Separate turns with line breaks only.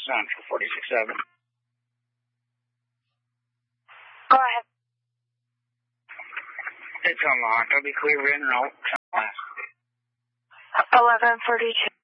Central, 46-7.
Go ahead.
It's unlocked. I'll be clear in and out.
11:42.